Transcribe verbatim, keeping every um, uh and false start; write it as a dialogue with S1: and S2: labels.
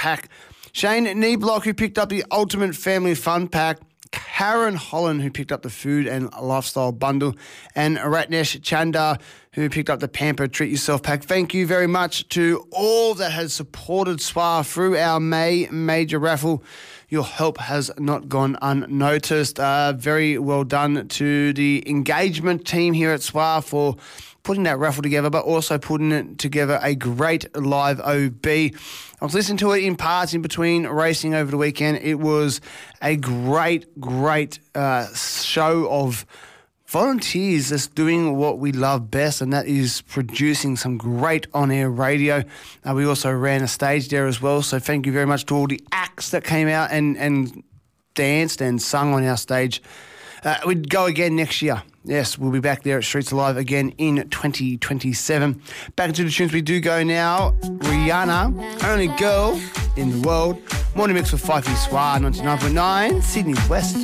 S1: pack. Shane Nieblock, who picked up the Ultimate Family Fun Pack. Karen Holland, who picked up the Food and Lifestyle Bundle. And Ratnesh Chanda, who picked up the Pamper Treat Yourself Pack. Thank you very much to all that has supported S W A through our May major raffle. Your help has not gone unnoticed. Uh, very well done to the engagement team here at S W A for putting that raffle together, but also putting it together a great live O B. I was listening to it in parts in between racing over the weekend. It was a great, great uh, show of volunteers just doing what we love best, and that is producing some great on-air radio. Uh, we also ran a stage there as well, so thank you very much to all the acts that came out and, and danced and sung on our stage. Uh, we'd go again next year. Yes, we'll be back there at Streets Alive again in twenty twenty-seven. Back into the tunes we do go now. Rihanna, Only Girl in the World. Morning mix with Fifey S W A, ninety-nine point nine, Sydney's West.